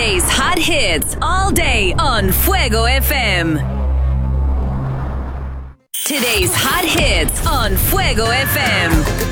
Today's hot hits all day on Fuego FM. Today's hot hits on Fuego FM.